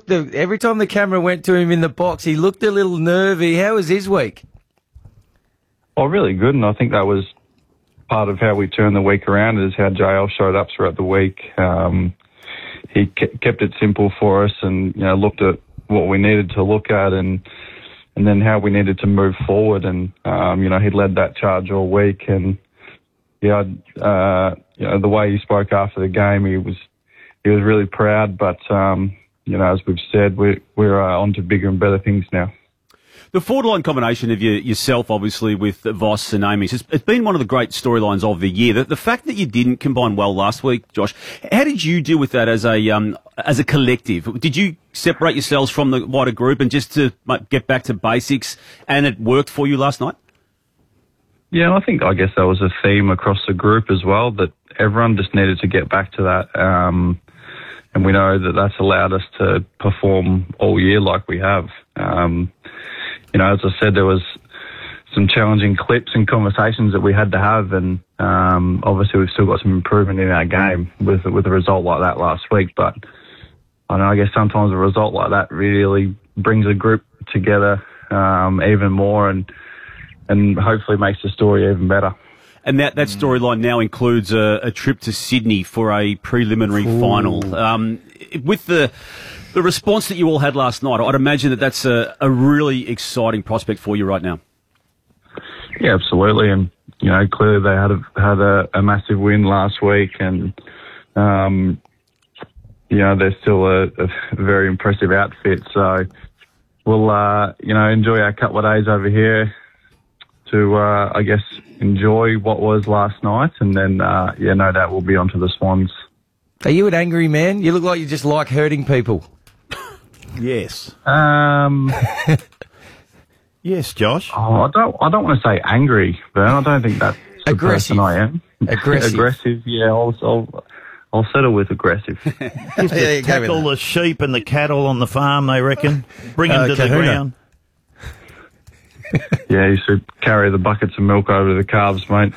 every time the camera went to him in the box, he looked a little nervy. How was his week? Oh, really good, and I think that was part of how we turned the week around, is how JL showed up throughout the week. He kept it simple for us, and looked at what we needed to look at, and then how we needed to move forward. And he led that charge all week, and the way he spoke after the game, he was really proud. But as we've said, we're on to bigger and better things now. The forward-line combination of yourself, obviously, with Voss and Amies, it's been one of the great storylines of the year. The fact that you didn't combine well last week, Josh, how did you deal with that as a collective? Did you separate yourselves from the wider group and just to get back to basics, and it worked for you last night? Yeah, I guess that was a theme across the group as well, that everyone just needed to get back to that. And we know that that's allowed us to perform all year like we have. As I said, there was some challenging clips and conversations that we had to have, and obviously we've still got some improvement in our game with a result like that last week. But I guess sometimes a result like that really brings a group together even more, and hopefully makes the story even better. And that storyline now includes a trip to Sydney for a preliminary final. With the response that you all had last night, I'd imagine that that's a really exciting prospect for you right now. Yeah, absolutely. And, clearly they had a massive win last week, and, they're still a very impressive outfit. So we'll, enjoy our couple of days over here to, enjoy what was last night. And then, no doubt we'll be on to the Swans. Are you an angry man? You look like you just like hurting people. Yes. Yes, Josh. Oh, I don't want to say angry, but I don't think that's the aggressive. person I am. Aggressive. Yeah, I'll settle with aggressive. Used to tackle the sheep and the cattle on the farm, they reckon. Bring them to the ground. Yeah, you should carry the buckets of milk over to the calves, mate.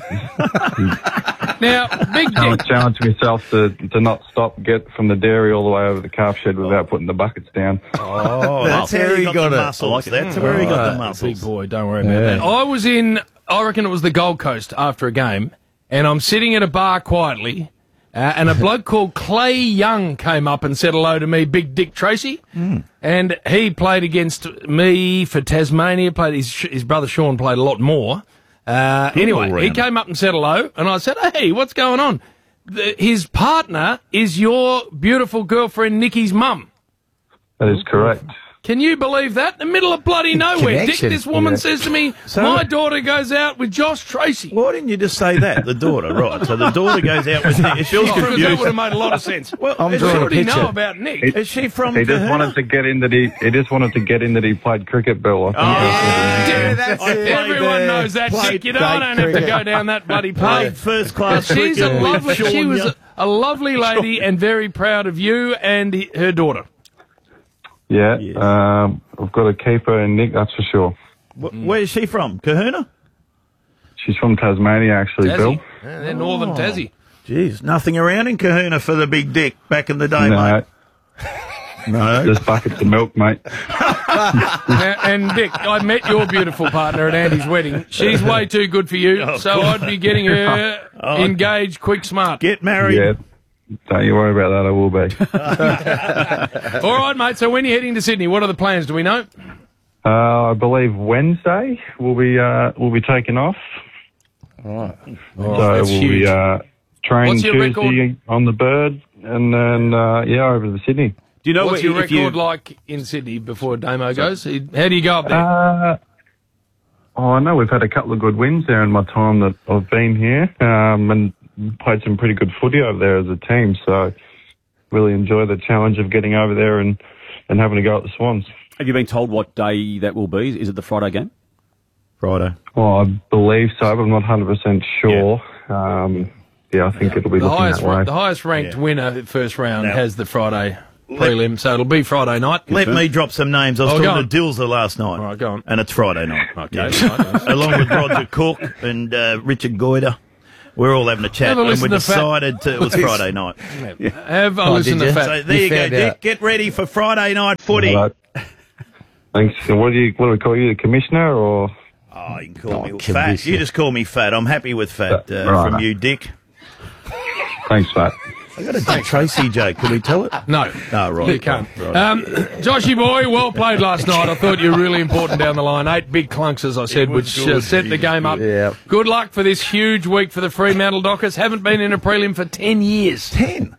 Now, Big Dick. Challenge myself to not get from the dairy all the way over the calf shed without putting the buckets down. Oh, that's how he got the muscles. That's where he got the muscles. Big boy, don't worry about that. I reckon it was the Gold Coast after a game, and I'm sitting at a bar quietly, and a bloke called Clay Young came up and said hello to me, Big Dick Tracy, and he played against me for Tasmania. Played his brother Sean played a lot more. Anyway, he came up and said hello, and I said, hey, what's going on? His partner is your beautiful girlfriend Nikki's mum. That is correct. Can you believe that? In the middle of bloody nowhere. Dick, this woman says to me, my daughter goes out with Josh Tracy. Why didn't you just say that? The daughter, right. So the daughter goes out with Nick. Because that would have made a lot of sense. Well, I'm drawing a picture. Know about Nick? Is she from He just wanted to get in that he played cricket, Bill. That's it. Everyone knows that, Dick. You know, I don't have to go down that bloody path. First class She was a lovely lady and very proud of you and her daughter. Yeah, yes. I've got a keeper in Nick, that's for sure. Where is she from? Kahuna? She's from Tasmania, actually, Tassie. Bill. Yeah, they're northern Tassie. Jeez, nothing around in Kahuna for the Big Dick back in the day, mate. No. Just buckets of milk, mate. And Dick, I met your beautiful partner at Andy's wedding. She's way too good for you, so I'd be getting her engaged quick smart. Get married. Yeah. Don't you worry about that, I will be. All right, mate, so when you're heading to Sydney, what are the plans, do we know? I believe Wednesday we'll be taking off. All right. So we'll be training Tuesday on the Bird, and then, over to Sydney. Do you know what's your record like in Sydney before Damo goes? How do you go up there? I know we've had a couple of good wins there in my time that I've been here, and played some pretty good footy over there as a team, so really enjoy the challenge of getting over there and having a go at the Swans. Have you been told what day that will be? Is it the Friday game? Friday. Well, I believe so, but I'm not 100% sure. I think it'll be looking that way. The highest ranked winner first round has the Friday prelim, so it'll be Friday night. Let me drop some names. I was talking to Dilser last night. All right, go on. And it's Friday night. Okay. Yeah. Along with Roger Cook and Richard Goyder. We're all having a chat, Have a and we listen to decided it was Friday night. Have a listen did to you? Fat. So there you go, found Dick. out. Get ready for Friday night footy. All right. Thanks. So what do we call you, the commissioner, or? Oh, you can call me Commissioner. Fat. You just call me Fat. I'm happy with Fat Right. from you, Dick. Thanks, Fat. I got a Dick Tracy joke. Can we tell it? No. No, right. You can't. Right. Joshy boy, well played last night. I thought you were really important down the line. 8 big clunks, as I said, which set the game up. Yeah. Good luck for this huge week for the Fremantle Dockers. Haven't been in a prelim for 10 years. 10.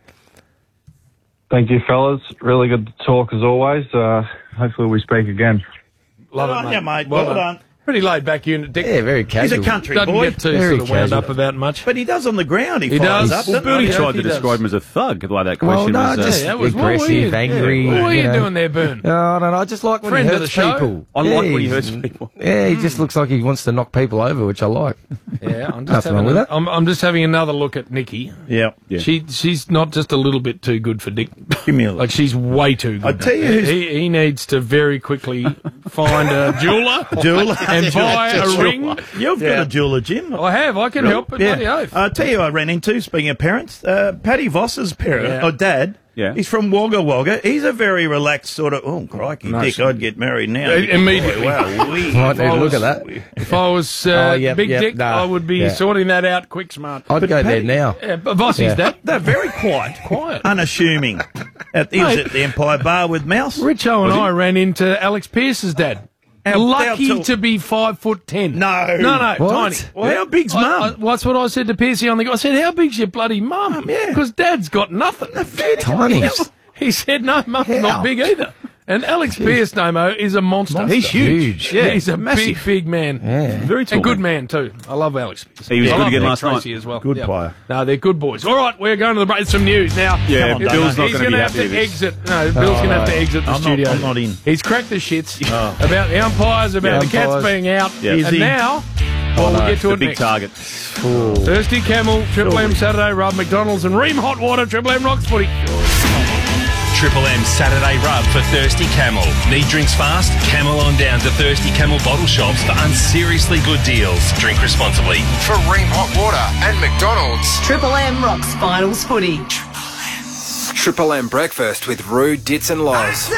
Thank you, fellas. Really good to talk as always. Hopefully we speak again. Love Well it, done, mate. yeah, mate. Well done. Pretty laid back unit, Dick. Yeah, very He's casual. a country Doesn't boy. get too Very sort of wound casual. up about much. But he does on the ground. He does. fires up. Well, doesn't he? Bernie tried he to does. describe him as a thug. The way that Well, question no, was. just that was- what were aggressive, you- angry. What were you know. doing there, Bern? No, no, I just like when Friend he of hurts the show. people. I like when he he's- hurts people. Yeah, he just looks like he wants to knock people over, which I like. Yeah, I'm just Nothing wrong having with that. I'm just having another look at Nikki. Yeah. She's not just a little bit too good for Dick. Give me a look. Like, she's way too good. I tell you who's- he needs to very quickly find a jeweler Jeweler. and buy a Jeweler. ring. You've got a jeweler, Jim. I have. I can help it. Bloody oath. I'll tell you who I ran into, speaking of parents, Paddy Voss's parent, Yeah. or dad. Yeah. He's from Wagga Wagga. He's a very relaxed sort of, oh, crikey, Nice. Dick, I'd get married now. Immediately. Wow, Might need to look at that. If I was yep, Big yep, Dick, no. I would be Yeah. sorting that out quick smart. I'd go there now. Yeah, but Vossi's Yeah. that. They're very quiet. Quiet. Unassuming. He was at the Empire Bar with Mouse. Richo and I ran into Alex Pearce's dad. Lucky how tall- to be 5'10". No. No, What? tiny. Well, how big's mum? What's what I said to Piercy on the. I said, "How big's your bloody mum?" yeah. Because Dad's got nothing. Tiny. He said, "No, Mum's How? not big either." And Alex Pearce, Nomo, is a monster. He's huge. Yeah, he's a massive. big man. Yeah. Very tall. And good man too. I love Alex. He was I good love again Nick last night. Tracy as well. Good Yeah. player. No, they're good boys. All right, we're going to the break. Some news now. Yeah, Come on, Bill's not He's going to be have happy to with this. exit. No, Bill's going to have to exit the I'm not- studio. I'm not in. He's cracked the shits about the umpires, about Yeah, the Cats umpires. being out, Yeah. and Is he? now we'll get to The it big next. target. Thirsty Camel, Triple M Saturday Rub, McDonald's and Ream Hot Water, Triple M Rocks Footy. Triple M Saturday Rub for Thirsty Camel. Need drinks fast? Camel on down to Thirsty Camel bottle shops for unseriously good deals. Drink responsibly. For Ream Hot Water and McDonald's. Triple M rocks finals footy. Triple M Breakfast with Roo, Dits and Loz.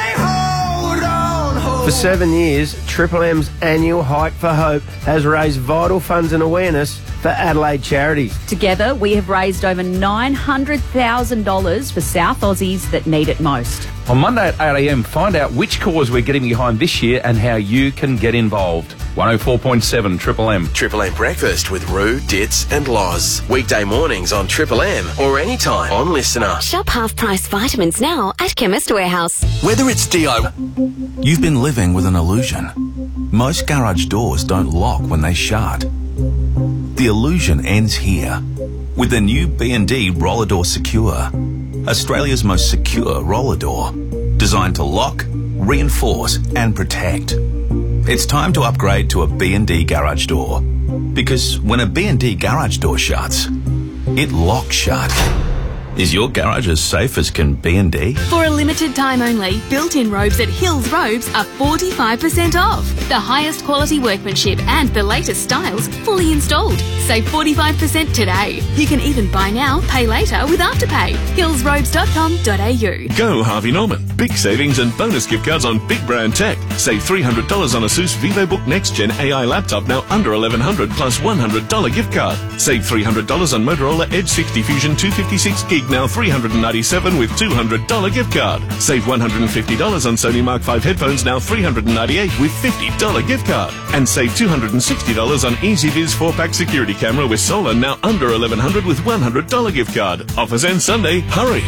For 7 years, Triple M's annual Hike for Hope has raised vital funds and awareness for Adelaide charities. Together, we have raised over $900,000 for South Aussies that need it most. On Monday at 8 a.m, find out which cause we're getting behind this year and how you can get involved. 104.7 Triple M. Triple M Breakfast with Roo, Dits and Loz. Weekday mornings on Triple M or anytime on Listener. Shop half-price vitamins now at Chemist Warehouse. Whether it's You've been living with an illusion. Most garage doors don't lock when they shut. The illusion ends here with the new B&D Roller Door Secure, Australia's most secure roller door, designed to lock, reinforce and protect. It's time to upgrade to a B&D garage door, because when a B&D garage door shuts, it locks shut. Is your garage as safe as can B&D? For a limited time only, built-in robes at Hills Robes are 45% off. The highest quality workmanship and the latest styles fully installed. Save 45% today. You can even buy now, pay later with Afterpay. hillsrobes.com.au. Go Harvey Norman. Big savings and bonus gift cards on big brand tech. Save $300 on Asus VivoBook Next Gen AI laptop now under $1,100 plus $100 gift card. Save $300 on Motorola Edge 60 Fusion 256 gig now $397 with $200 gift card. Save $150 on Sony Mark 5 headphones now $398 with $50 gift card. And save $260 on EasyViz 4-pack security camera with solar now under $1,100 with $100 gift card. Offers end Sunday. Hurry.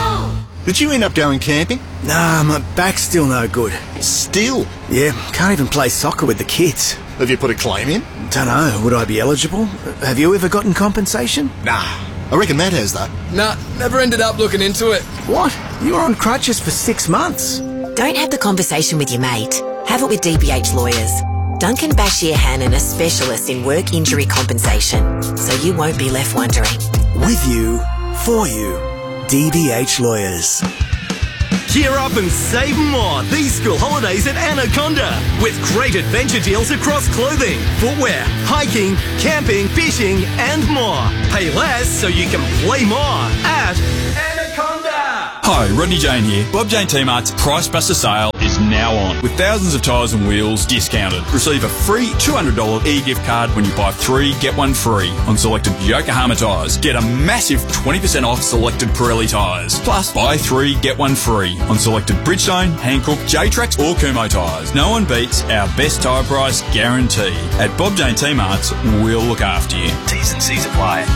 Did you end up going camping? Nah, my back's still no good. Still? Yeah, can't even play soccer with the kids. Have you put a claim in? Dunno, would I be eligible? Have you ever gotten compensation? Nah, I reckon Matt has that. Nah, never ended up looking into it. What? You were on crutches for 6 months. Don't have the conversation with your mate. Have it with DBH Lawyers. Duncan Bashir Hannon are specialists in work injury compensation, so you won't be left wondering. With you, for you. DBH Lawyers. Gear up and save more these school holidays at Anaconda with great adventure deals across clothing, footwear, hiking, camping, fishing and more. Pay less so you can play more at Anaconda. Hi, Rodney Jane here. Bob Jane T-Mart's Price Buster sale is now on with thousands of tyres and wheels discounted. Receive a free $200 e-gift card when you buy 3, get 1 free on selected Yokohama tyres. Get a massive 20% off selected Pirelli tyres. Plus, buy 3, get 1 free on selected Bridgestone, Hankook, J-Trax or Kumho tyres. No one beats our best tyre price guarantee. At Bob Jane T-Mart's, we'll look after you. T's and C's apply.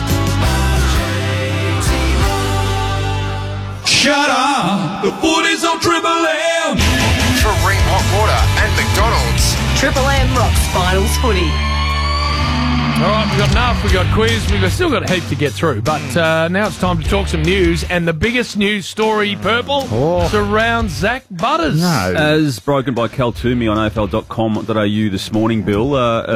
Shut up! The footy's on Triple M! For Ream Hot Water and McDonald's. Triple M rocks finals footy. All right, we've got enough. We've got quiz. We've still got a heap to get through. But now it's time to talk some news. And the biggest news story, Purple, surrounds Zach Butters. As broken by Cal Toomey on afl.com.au this morning, Bill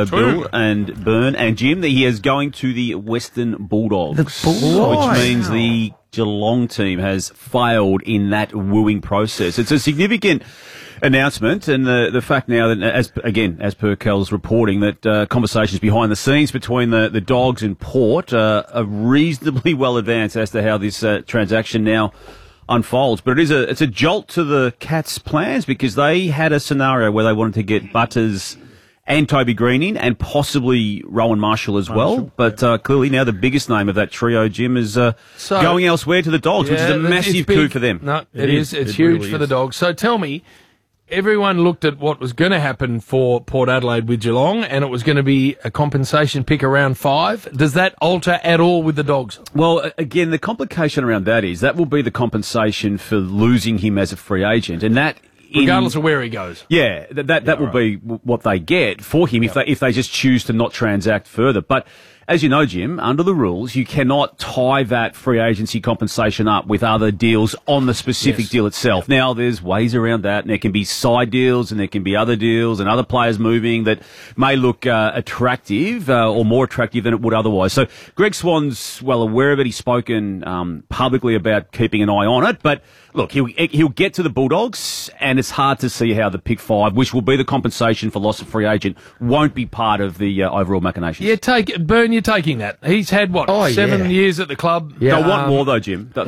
and Byrne and Jim, that he is going to the Western Bulldogs. Which means the Geelong team has failed in that wooing process. It's a significant announcement, and the fact now that, as per Cal's reporting, that conversations behind the scenes between the Dogs and Port are reasonably well advanced as to how this transaction now unfolds. But it's a jolt to the Cats' plans, because they had a scenario where they wanted to get Butters and Toby Green in, and possibly Rowan Marshall as well. But clearly now the biggest name of that trio, Jim, is going elsewhere to the Dogs, which is a massive coup for them. No, it is. It's huge for the Dogs. So tell me, everyone looked at what was going to happen for Port Adelaide with Geelong, and it was going to be a compensation pick around 5. Does that alter at all with the Dogs? Well, again, the complication around that is that will be the compensation for losing him as a free agent, and that, regardless of where he goes. Yeah, that will be what they get for him if they just choose to not transact further. But as you know, Jim, under the rules, you cannot tie that free agency compensation up with other deals on the specific deal itself. Now, there's ways around that, and there can be side deals, and there can be other deals, and other players moving that may look attractive or more attractive than it would otherwise. So Greg Swan's well aware of it. He's spoken publicly about keeping an eye on it. But look, he'll get to the Bulldogs, and it's hard to see how the pick 5, which will be the compensation for loss of free agent, won't be part of the overall machinations. Yeah, Byrne, you're taking that. He's had, 7 years at the club. Yeah. They'll want more, though, Jim. They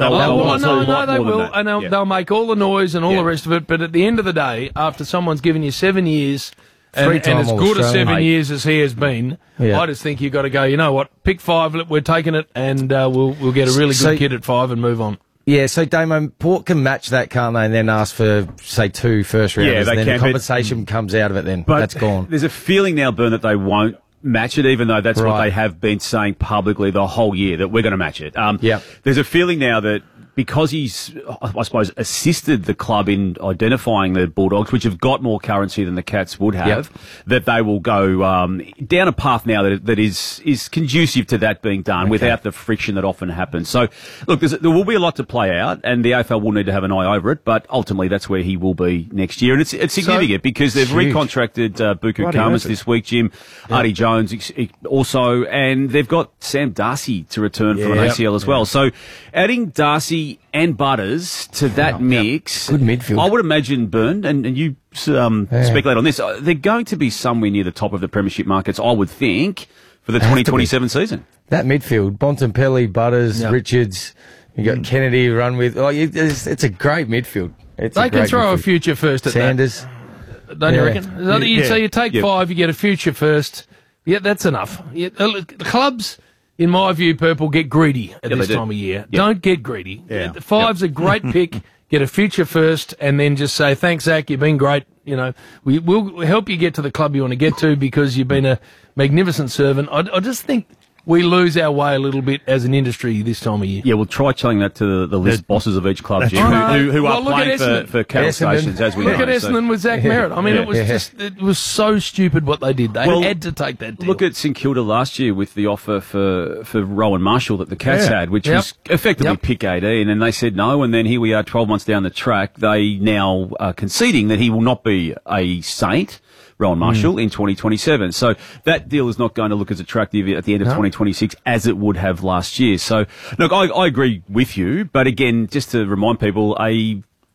will. And they'll make all the noise and all the rest of it. But at the end of the day, after someone's given you 7 years, and as good as 7 years as he has been, I just think you've got to go, you know what, pick 5, we're taking it, and we'll get a really good kid at 5 and move on. Yeah, so Damo, Port can match that, can't they, and then ask for, say, 2 first rounders, and then the compensation comes out of it then. But that's gone. There's a feeling now, Byrne, that they won't match it, even though that's what they have been saying publicly the whole year, that we're going to match it. There's a feeling now that because he's, I suppose, assisted the club in identifying the Bulldogs, which have got more currency than the Cats would have, that they will go down a path now that is conducive to that being done without the friction that often happens. So, look, there will be a lot to play out, and the AFL will need to have an eye over it, but ultimately that's where he will be next year. And it's significant because they've recontracted Buku Khamis this week, Jim, Artie Jones also, and they've got Sam Darcy to return from an ACL as well. So, adding Darcy and Butters to that mix. Good midfield. I would imagine, Byrne, and you speculate on this, they're going to be somewhere near the top of the premiership markets, I would think, for the 2027 season. That midfield, Bontempelli, Butters, Richards, you got Kennedy run with. It's a great midfield. They can throw a future first at Sanders. That. Don't you reckon? So you take 5, you get a future first. Yeah, that's enough. Clubs, in my view, Purple, get greedy at this time of year. Don't get greedy. 5's a great pick. Get a future first, and then just say, thanks, Zach, you've been great. You know, we'll help you get to the club you want to get to because you've been a magnificent servant. I just think we lose our way a little bit as an industry this time of year. Yeah, we'll try telling that to the list bosses of each club, Jim, who are playing for cattle stations, as we know. Look at Essendon with Zach Merritt. I mean, it was so stupid what they did. They had to take that deal. Look at St Kilda last year with the offer for Rowan Marshall that the Cats had, which was effectively pick 18, and they said no, and then here we are 12 months down the track. They now are conceding that he will not be a Saint, Rowan Marshall, in 2027. So that deal is not going to look as attractive at the end of 2026 as it would have last year. So, look, I agree with you, but again, just to remind people, a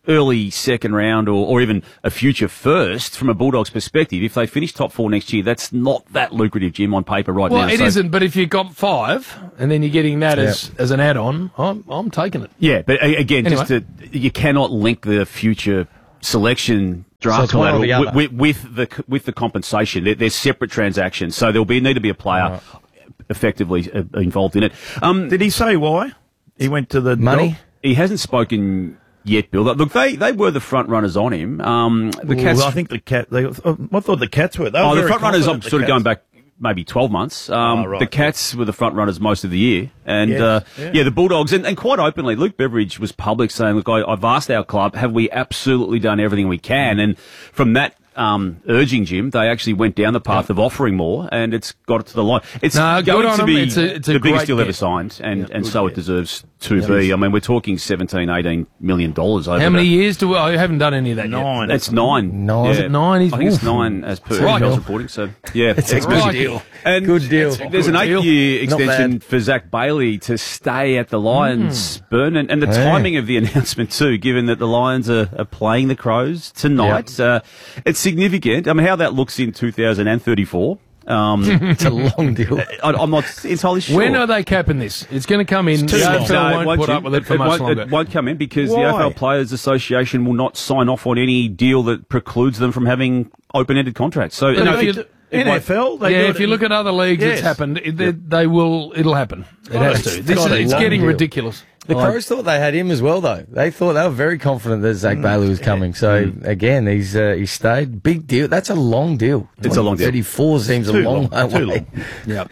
early second round or even a future first from a Bulldogs perspective, if they finish top 4 next year, that's not that lucrative, Jim, on paper right now. Well, it isn't, but if you've got 5 and then you're getting that as an add-on, I'm taking it. Yeah, but again, Anyway. you cannot link the future selection draft So it's one or the collateral other. with the compensation. They're separate transactions, so there'll need to be a player effectively involved in it. Did he say why he went to the Money? dog? He hasn't spoken yet, Bill. Look, they were the front runners on him. The Cats. Well, I think the cat. I thought the Cats were. They were Oh, the very front runners. I'm confident, sort of the going Cats. back maybe 12 months. Right. The Cats were the front runners most of the year, and Yes, the Bulldogs, and quite openly, Luke Beveridge was public saying, "Look, I've asked our club, have we absolutely done everything we can?" And from that urging, Jim, they actually went down the path of offering more, and it's got it to the line. It's No, good going on to them. be It's a the great biggest deal ever get. signed, and so it deserves to be. I mean, we're talking $17-18 million over. How many years do I haven't done any of that yet? 9. That's 9. Nine. Is it 9? I think it's 9 as per Right. Hill's reporting. So yeah, It's a expensive. good deal. And Good deal. There's an Good deal. 8-year Not extension bad. for Zach Bailey to stay at the Lions, Burn, and the timing of the announcement too, given that the Lions are playing the Crows tonight. It's significant. I mean, how that looks in 2034. It's a long deal. I'm not entirely sure. When are they capping this? It's going to come in. The AFL won't put up with it for much longer. It won't come in because Why? the AFL Players Association will not sign off on any deal that precludes them from having open-ended contracts. So But no, if it- you- it won't- NFL. They Yeah, do if it you in- look at other leagues, it's Yes. happened. They will. It'll happen. It has to. It's getting ridiculous. The Crows thought they had him as well, though. They thought they were very confident that Zach Bailey was coming. So again, he stayed. Big deal. That's a long deal. It's a long deal. 34 seems a Too long long. way. Too long. Yeah.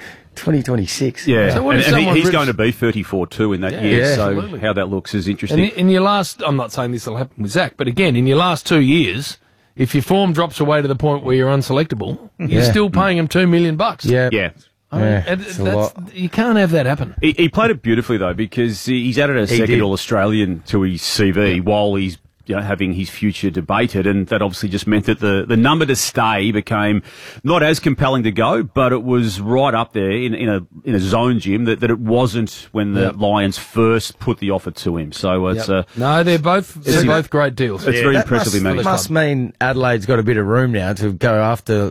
2026. Yeah, So what if and someone he's rips- going to be 34 too in that Yeah, year. yeah, So absolutely. how that looks is And interesting. in your last, I'm not saying this will happen with Zach, but again, in your last 2 years, if your form drops away to the point where you're unselectable, you're still paying him $2 million. Yeah. Yeah. I mean, Yeah, and it's a lot. you can't have that happen. He played it beautifully though because he's added a second did. All-Australian to his CV while he's having his future debated, and that obviously just meant that the number to stay became not as compelling to go, but it was right up there in a zone, Jim, that it wasn't when the Lions first put the offer to him. So it's No, they're both great deals. it's very That impressively managed. must mean Adelaide's got a bit of room now to go after,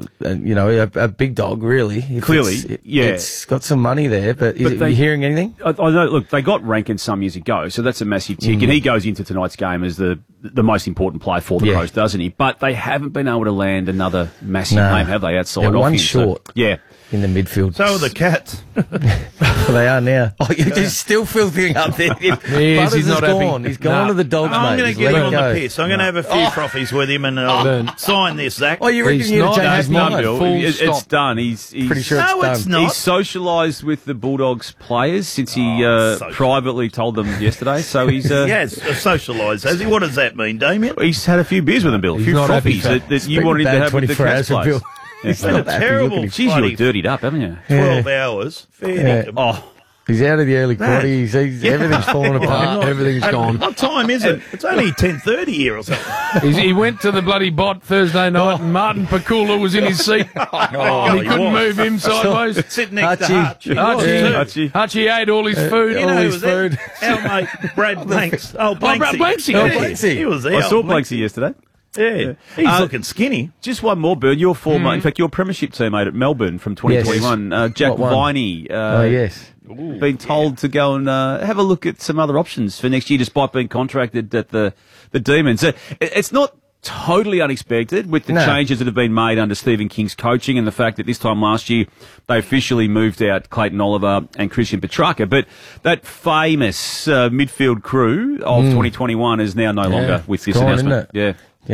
a big dog, really. If Clearly, It's got some money there, but are you hearing anything? I know. Look, they got Rankin some years ago, so that's a massive tick, and he goes into tonight's game as the most important player for the Crows, doesn't he? But they haven't been able to land another massive name, have they? Outside They're of one him, short. So, yeah. In the midfield. So are the Cats. Well, they are now. Oh, you just still filtering up there. Butters he's not is happy. gone. He's gone No. to the dogs, mate. I'm going He's to get let him on go. the piss. I'm going to have a few frothies with him and sign this, Zach. Oh, you reckon He's you'd not- change no, his he's not, mind? Bill. Full It's stop. done. He's Pretty sure No, it's it's done. not. He's socialised with the Bulldogs players since he privately told them yesterday. So he's Yes, socialised, has he? What does that mean, Damien? he's had a few beers with them, Bill. A few not happy, frothies fat. that you wanted him to have with the 24 Cats hours with players. Bill. Yeah. He's not happy terrible. looking. Jeez, you bloody- look dirtied up, haven't you? 12 hours. Fair dinkum. Oh, He's out of the early quarters. Everything's falling apart. Everything's gone. What time is it? It's only 10:30 here or something. He went to the bloody bot Thursday night, and Martin Pakula was in his seat. And he couldn't move him sideways. Sitting next to Hutchie. Hutchie. Hutchie ate all his food. You know all who his was there? food. Our mate, Brad Blanks. Oh, Blanksy. Brad Blanksy. Yeah, Oh, Blanksy. He was there. I saw Blanksy yesterday. Yeah. He's looking skinny. Just one more, Bird. Your former, in fact, your premiership teammate at Melbourne from 2021, Jack What one? Viney. Oh, yes. Been told to go and have a look at some other options for next year, despite being contracted at the Demons. It's not totally unexpected with the No. changes that have been made under Stephen King's coaching and the fact that this time last year they officially moved out Clayton Oliver and Christian Petrarca. But that famous midfield crew of 2021 is now no longer with this gone, announcement. isn't it?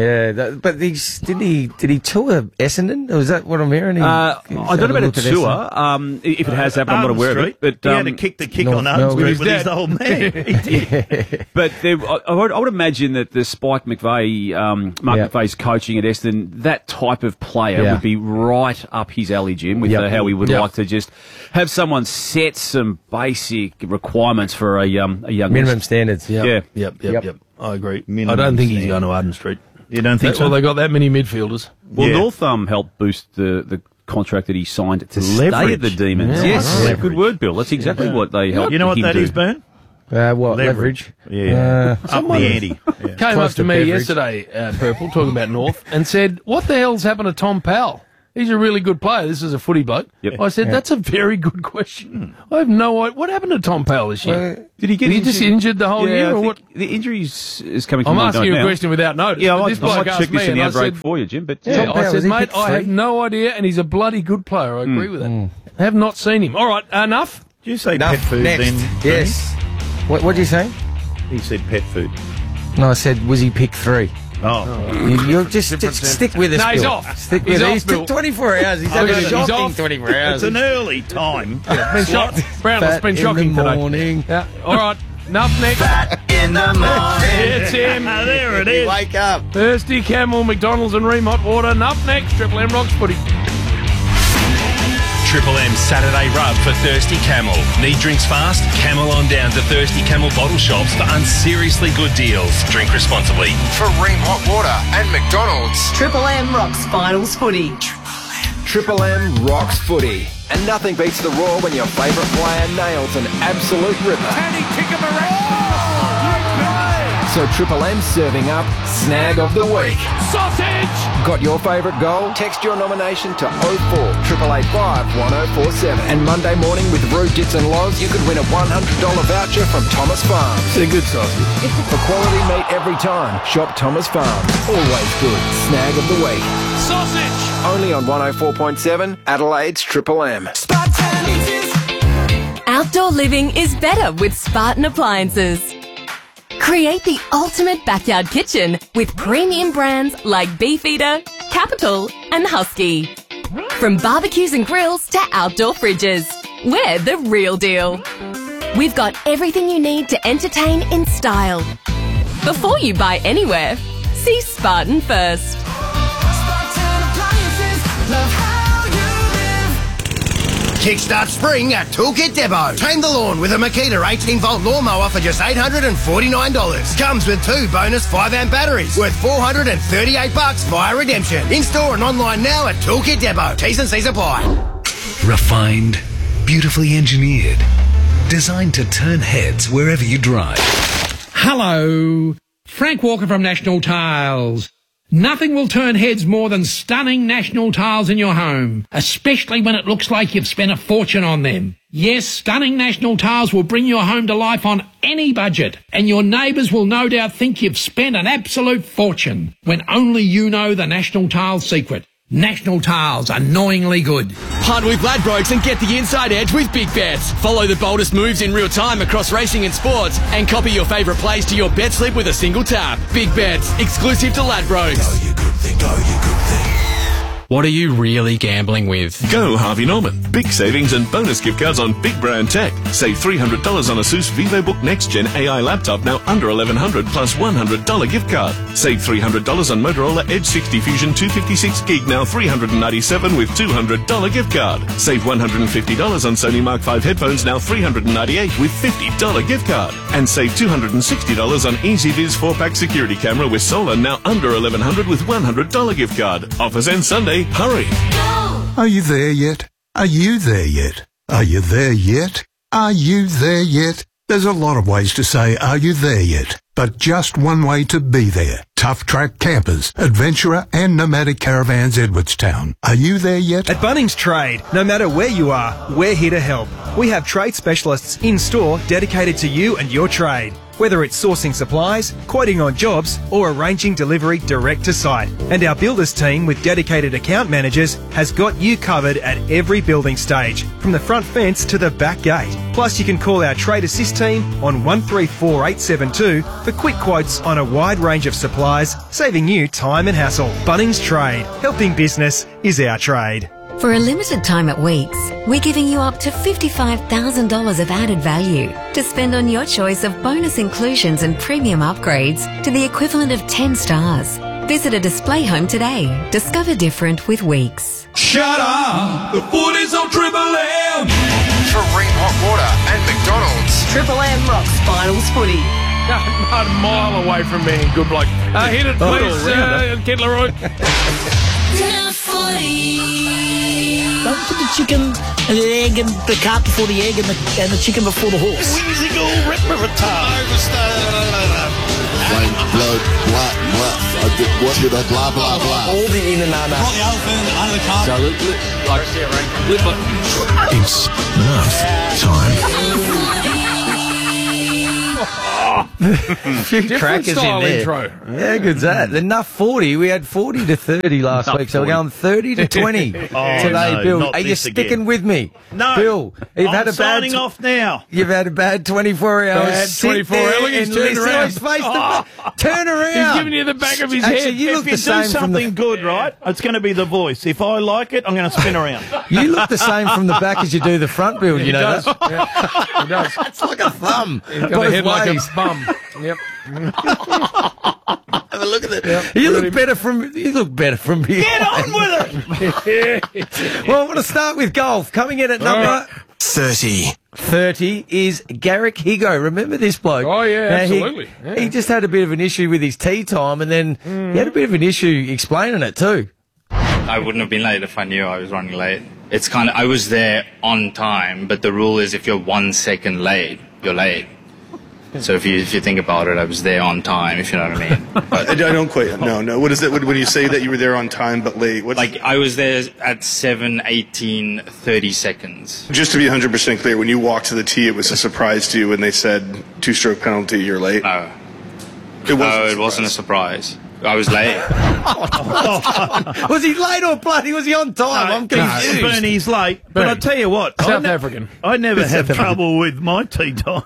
But did he tour Essendon? Or is that what I'm hearing? I don't know about a tour. If it has happened, I'm not aware of it. But he had to kick the kick North on Arden Melbourne. Street with his old man. He did. But I would imagine that the Spike McVeigh, Mark McVeigh's coaching at Essendon, that type of player would be right up his alley, Jim, with how he would like to just have someone set some basic requirements for a young Minimum standards. Yep. I agree. I don't think he's going to Arden Street. You don't think so? Well, they got that many midfielders. Well, North helped boost the contract that he signed to stay Leverage. at the Demons. Yeah, yes, leverage. good word, Bill. That's exactly what they helped. You know what him that do. is, Bern? What, leverage? Yeah. Up the ante. Yeah. Came up to me yesterday, Purple, talking about North, and said, what the hell's happened to Tom Powell? He's a really good player. This is a footy bloke. Yep. I said, that's a very good question. I have no idea. What happened to Tom Powell this year? Did he get injured? Just injured the whole year? I Or think what? the injury is coming to I'm mind asking you a now. question without notice. Yeah, I this might bloke check asked this me, in the and I outbreak said, for you, Jim. But I said, mate, I have no idea, and he's a bloody good player. I agree with that. I have not seen him. All right, enough? Did you say Enough. pet food Next. then? Yes. What did you say? He said pet food. No, I said, was he pick 3? Oh. You'll just stick with us. No, he's Bill. off. Stick He's with off, it. He's Bill. 24 hours. He's having a shocking 24 hours. It's an early time. Been Brownlow's been shocking in the today. morning. Yeah. All right, enough next. In the morning. It's him. There it is. Wake up. Thirsty Camel, McDonald's and Ream Hot Water. Enough next. Triple M Rocks Footy. Triple M Saturday Rub for Thirsty Camel. Need drinks fast? Camel on down to Thirsty Camel bottle shops for unseriously good deals. Drink responsibly. For Ream Hot Water and McDonald's. Triple M Rocks Finals Footy. Triple M rocks footy. And nothing beats the roar when your favourite player nails an absolute ripper. Can he kick him around? So Triple M's serving up Snag of the Week. Sausage! Got your favourite goal? Text your nomination to 04 885 1047. And Monday morning with Roo, Dits and Loz, you could win a $100 voucher from Thomas Farms. It's a good sausage. For quality meat every time, shop Thomas Farms. Always good. Snag of the Week. Sausage! Only on 104.7 Adelaide's Triple M. Outdoor living is better with Spartan Appliances. Create the ultimate backyard kitchen with premium brands like Beefeater, Capital, and Husky. From barbecues and grills to outdoor fridges, we're the real deal. We've got everything you need to entertain in style. Before you buy anywhere, see Spartan first. Kickstart spring at Toolkit Depot. Tame the lawn with a Makita 18-volt lawnmower for just $849. Comes with 2 bonus 5-amp batteries worth $438 via redemption. In-store and online now at Toolkit Depot. T's and C's apply. Refined, beautifully engineered, designed to turn heads wherever you drive. Hello, Frank Walker from National Tiles. Nothing will turn heads more than stunning National Tiles in your home, especially when it looks like you've spent a fortune on them. Yes, stunning National Tiles will bring your home to life on any budget, and your neighbours will no doubt think you've spent an absolute fortune, when only you know the National Tiles secret. National Tiles, annoyingly good. Hunt with Ladbrokes and get the inside edge with Big Bets. Follow the boldest moves in real time across racing and sports and copy your favourite plays to your bet slip with a single tap. Big Bets, exclusive to Ladbrokes. What are you really gambling with? Go Harvey Norman. Big savings and bonus gift cards on big brand tech. Save $300 on ASUS VivoBook Next Gen AI laptop now under $1,100 plus $100 gift card. Save $300 on Motorola Edge 60 Fusion 256 gig now $397 with $200 gift card. Save $150 on Sony Mark 5 headphones now $398 with $50 gift card. And save $260 on EasyViz 4-pack security camera with solar now under $1,100 with $100 gift card. Offers end Sunday. Hurry. Are you there yet? Are you there yet? Are you there yet? Are you there yet? There's a lot of ways to say, are you there yet? But just one way to be there. Tough Track Campers, Adventurer and Nomadic Caravans Edwardstown. Are you there yet? At Bunnings Trade, no matter where you are, we're here to help. We have trade specialists in-store dedicated to you and your trade. Whether it's sourcing supplies, quoting on jobs, or arranging delivery direct to site. And our builders team with dedicated account managers has got you covered at every building stage, from the front fence to the back gate. Plus you can call our Trade Assist team on 134872 for quick quotes on a wide range of supplies, saving you time and hassle. Bunnings Trade. Helping business is our trade. For a limited time at Weeks, we're giving you up to $55,000 of added value to spend on your choice of bonus inclusions and premium upgrades to the equivalent of 10 stars. Visit a display home today. Discover different with Weeks. Shut up! The footy's on Triple M! For Ream Hot Water and McDonald's. Triple M Rocks Finals Footy. About a mile away from being good bloke. Hit it, please, Kid Leroy. The footy. Don't put the chicken and the egg and the cart before the egg and the chicken before the horse. Whimsical repertoire. Flame, blood, blah, blah. What did I blah, blah, blah. All the in and out. Got the elephant under the car. So, It's Few Different crackers style in there. intro. Yeah, good's that. Enough 40. We had 40 to 30 last week, so we're going 30 to 20 today, no, Bill. not Are you this sticking again. with me? No. Bill, you've I'm had a bad signing off now. You've had a bad 24 hours. Bad Sit 24 there hours. Look, he's and turned listen. around. His face turn around. He's giving you the back of his Actually, head. you look If you the do same from the. something good, right, it's going to be the voice. If I like it, I'm going to spin around. You look the same from the back as you do the front, Bill. You He know does. that? Yeah, he does. It's like a thumb. He's got Both a head like a ways. bum. Yep. Have a look at that. You look better from. You look better from behind. Get on with it! Well, I want to start with golf. Coming in at number 30. 30 is Garrick Higo. Remember this bloke? Oh, yeah, Now, absolutely. He just had a bit of an issue with his tee time, and then he had a bit of an issue explaining it too. I wouldn't have been late if I knew I was running late. It's kind of, I was there on time, but the rule is if you're 1 second late, you're late. So if you think about it, I was there on time, if you know what I mean. I don't quite. No. What is it when you say that you were there on time but late? Like, I was there at 7:18, 30 seconds. Just to be 100% clear, when you walked to the tee, it was a surprise to you when they said 2-stroke penalty, you're late? No. It wasn't a surprise. I was late. Was he late or bloody? Was he on time? I'm confused. Bernie's late. But I tell you what, South African. I never have trouble with my tea time.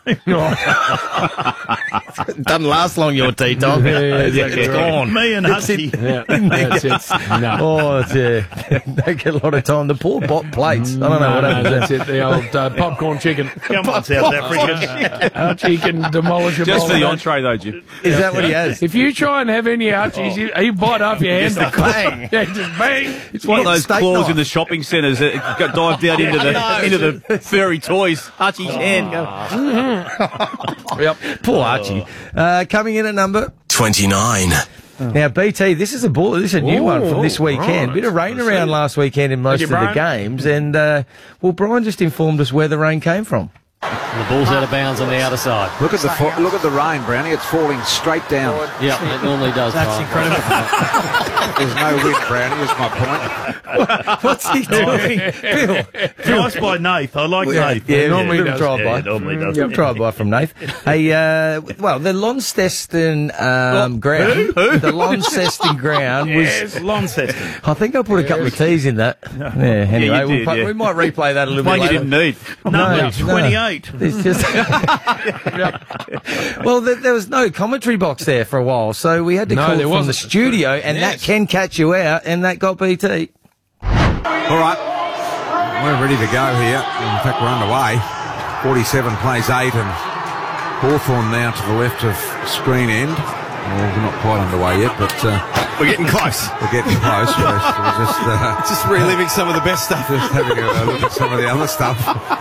Doesn't last long, your tea time. It's gone. Me and Hutchie. Oh, they get a lot of time. The poor bot plates. I don't know what happens. That's it. The old popcorn chicken. Come on, South African. Archie can demolish a Just bowl. for the entree, though, Jim. Is that what he has? If you try and have any Archies, you bite off your hand. Just a bang. Yeah, just bang. It's one of those Steak claws knife. in the shopping centres that got dived down into the furry toys. Archie's hand. Yep. Poor Archie. Coming in at number 29. Now, BT, this is a new one from this weekend. Bit of rain around last weekend in most of the games, and well, Brian just informed us where the rain came from. The ball's out of bounds on the outer side. Look at the rain, Brownie. It's falling straight down. Yeah, it normally does. That's incredible. There's no wind, Brownie. Is my point. What's he doing? Bill. Nice by Nath. I like Nath. Yeah, normally does. does. Yeah, normally does. Yeah, drive-by from Nath. Hey, well, the Launceston ground. The Launceston ground was... Yes, Launceston. I think I put a couple of T's in that. Yeah, anyway, you did, we might replay that a little One bit you later. didn't need. Number 28. It's just well, there was no commentary box there for a while, so we had to call it from the studio, and that can catch you out, and that got BT. All right. We're ready to go here. In fact, we're underway. 47 plays 8 and Hawthorn now to the left of screen end. Well, we're not quite underway yet, but We're getting close. we're getting close. We're Just reliving some of the best stuff. just having a look at some of the other stuff.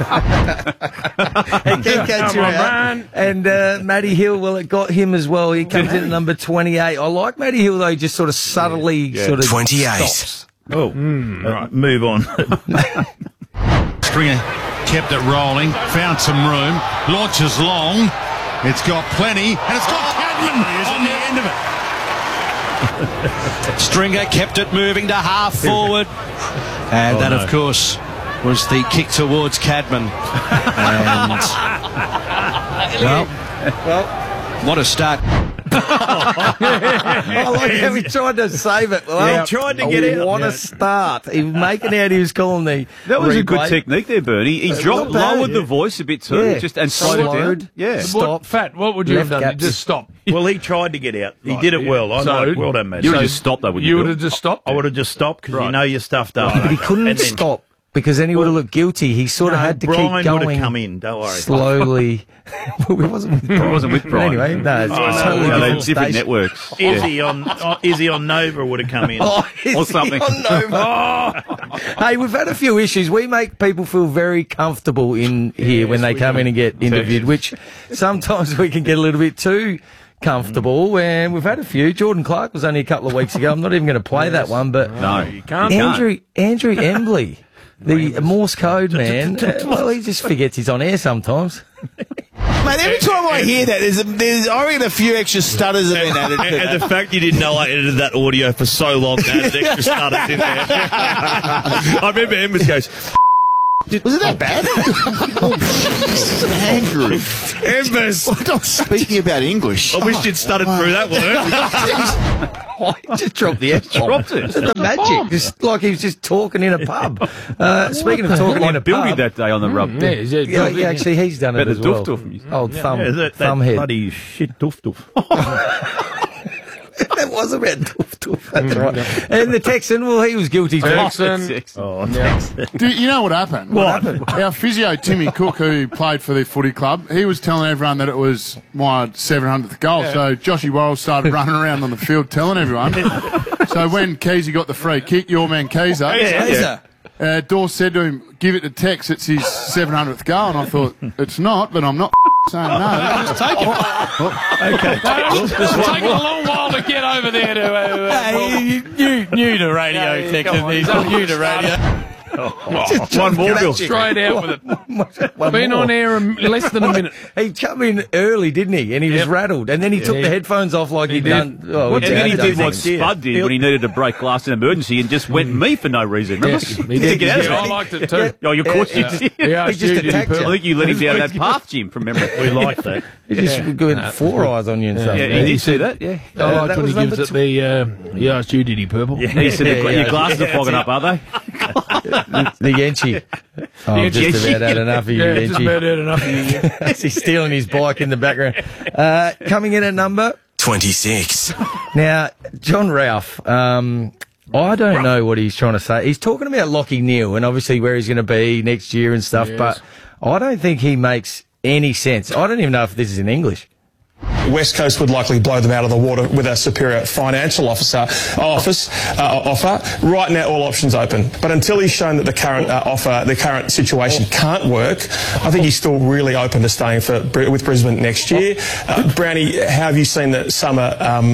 It can catch you out. And Matty Hill, well, it got him as well. He comes in at number 28. I like Matty Hill, though, just sort of subtly sort of 28. stops. Oh, all right, move on. Stringer kept it rolling, found some room, launches long, it's got plenty, and it's got Cadman on the end of it. Stringer kept it moving to half forward, and that, of course, was the kick towards Cadman. And, well, what a start. I like how he tried to save it. Well, He tried to get out. What a start. He was making out he was calling the That was a good replay. technique there, Bernie. He dropped, not bad, lowered the voice a bit too, Yeah. and slowed it down. Yeah. Stop. Fat, what would you have Left done? gap. Just stop. Well, he tried to get out. He did it well. I know. Well done, man. You would have just stopped, though, wouldn't You you? would have just stopped? I would have just stopped because you know you're stuffed up. But he couldn't And then- stop because then he would have looked guilty. He sort of had to Brian keep would going have come in. Don't worry. slowly. Well, it wasn't with Brian. It wasn't with Brian. Anyway, no, it's totally No, they're different different station. networks. Izzy on Nova would have come in. Oh, is Or he something. on Nova? Hey, we've had a few issues. We make people feel very comfortable in here when they come in and get interviewed, which sometimes we can get a little bit too comfortable, and we've had a few. Jordan Clark was only a couple of weeks ago. I'm not even going to play that one, but No, You can't. Andrew Embley. The Morse code man, well, he just forgets he's on air sometimes. Mate, every time I hear that, there's I reckon a few extra stutters have been added to that. And the fact you didn't know I edited that audio for so long added extra stutters in there. I remember Embers goes, was it that bad? Andrew. Embers. I'm not speaking about English. I wish you'd stuttered through that one. He just dropped the F. Dropped it. The magic. Just like he was just talking in a pub. Speaking of talking in a Billy pub. that day on the rub. Yeah, actually, he's done it Better as well. doof. Old thumb, that head. bloody shit doof. That was about doof. That's right. And the Texan, well, he was guilty too. Texan. Do you know what happened? What happened? Our physio, Timmy Cook, who played for the footy club, he was telling everyone that it was my 700th goal. Yeah. So Joshy Worrell started running around on the field telling everyone. So when Keezy got the free kick, your man Keezer, Dawes said to him, give it to Tex, it's his 700th goal. And I thought, it's not, but I'm not saying no. Just take it. Okay. It's taken a long while to get over there to... New to radio, Texan. He's new to radio. One more, Bill. Straight out with it. Been on air less than a minute. He come in early, didn't he? And he was rattled. And then he took the headphones off like he'd done. Oh, And then he did what Spud did when he needed to break glass in emergency and just went me for no reason. Remember? Yes, he did. Yeah, I liked it too. Oh, of course you did. Yeah, He just attacked you. I think you let him down that path, Jim, from memory. We like that. He just going four eyes on you and stuff. Yeah, he did see that, yeah. I liked that when he was gives it the, yeah, it's you, did he, Purple? Yeah, he said your glasses are fogging up, are they? The Yenchi. Oh, I've just about had enough of you, Yeah, just about Yenchi. had enough of you. He's stealing his bike in the background. Coming in at number 26. Now, John Ralph, I don't know what he's trying to say. He's talking about Lachie Neale and obviously where he's going to be next year and stuff, but I don't think he makes any sense. I don't even know if this is in English. West Coast would likely blow them out of the water with a superior financial offer. Right now, all options open. But until he's shown that the current the current situation can't work, I think he's still really open to staying with Brisbane next year. Brownie, how have you seen the summer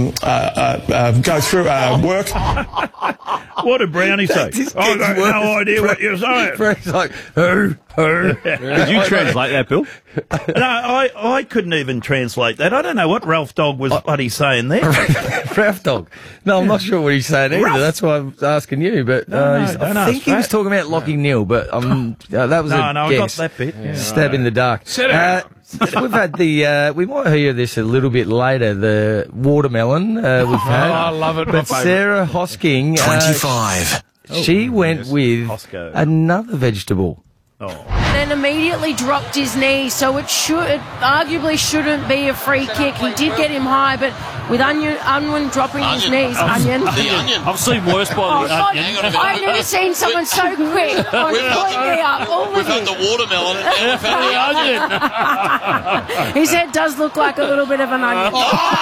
go through work? What did Brownie say? I got no idea what you're saying. Frank's like, who? Did you translate that, Bill? No, I couldn't even translate that. I don't know what Ralph Dog was bloody saying there. Ralph Dog. No, I'm not sure what he's saying either. That's why I was asking you. But I think he was talking about Lachie Neale, but that was a I guess. got that bit. Stab in the dark. We've had we might hear this a little bit later, the watermelon we've had. I love it. But Sarah Hosking, 25. she went with another vegetable. Then immediately dropped his knee, so it arguably shouldn't be a free kick. He did get him high, but with Unwin dropping his knees, Onion. I've seen worse by the onion. I've never seen someone so quick on pointing up. We've had the watermelon and we've had the onion. His head does look like a little bit of an onion.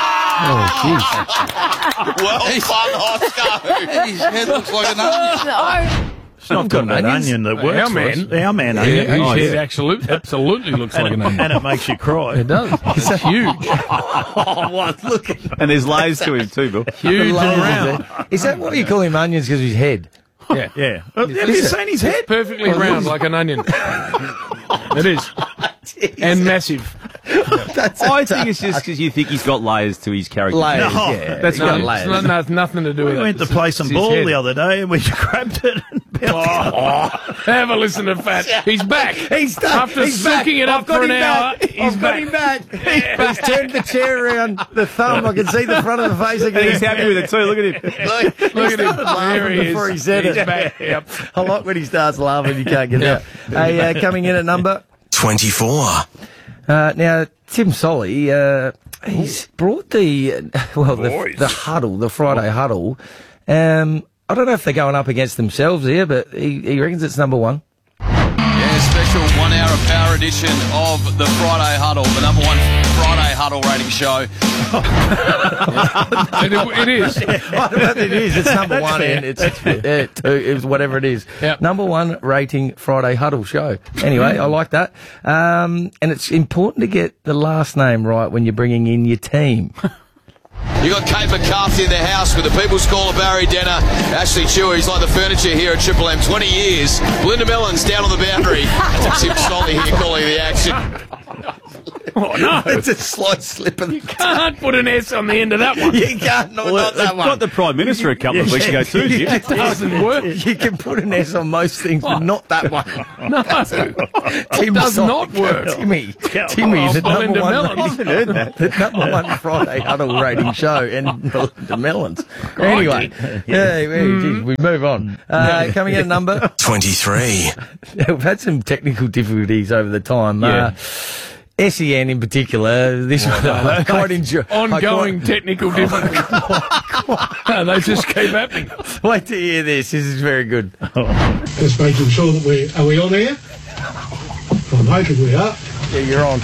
Well done, Oscar. His head looks like an onion. It's not got an onion that works Our man. for us. Our man onion. His head absolutely looks like an onion. And it makes you cry. It does. It's huge. Look. And there's layers to him too, Bill. Huge and round. Is that why you call him onions, because of his head? Yeah. Yeah. Have you seen his head? It's perfectly round like an onion. It is. And massive. I think it's just because you think he's got layers to his character. Layers, No. yeah. That's No, got it's layers. not, nothing to do with We it. went to play some It's his ball head. the other day and we grabbed it and Have a listen to Fat. He's back. He's done. After He's soaking back. it up I've got for an him hour, back. he's I've got back. him back. He's turned the chair around, the thumb. I can see the front of the face again. And he's happy with it too. Look at him. Look at him. There he before is. he said He's it. back. Yep. I like when he starts laughing, you can't get it out. Hey, coming in at number 24. now, Tim Solly, he's brought the huddle, the Friday huddle. I don't know if they're going up against themselves here, but he reckons it's number one. Yeah, special 1 hour of power edition of the Friday Huddle, the number one Friday Huddle rating show. It is. I don't know if it is. It's number one, and it's whatever it is. Yep. Number one rating Friday Huddle show. Anyway, I like that. And it's important to get the last name right when you're bringing in your team. You got Kate McCarthy in the house with the People's Caller Barry Denner, Ashley Chewer. He's like the furniture here at Triple M. 20 years. Belinda Mellon's down on the boundary. Tim Solly here calling the action. Oh, no. It's a slight slip. You can't put an S on the end of that one. You can't, not that They've one. got the Prime Minister a couple of weeks ago too, Jim. It doesn't work. You can put an S on most things, but not that one. No, it does not work. Timmy, the Belinda number one. Mellon. I haven't heard that. The number one Friday Huddle rating show, and Belinda Mellons. Anyway, geez, we move on. Coming in at number 23. We've had some technical difficulties over the time. Yeah. SEN in particular, this one I quite enjoy. Ongoing technical difficulties. They just keep happening. Wait to hear this. This is very good. Just making sure that are we on air? I'm hoping we are. Yeah, you're on.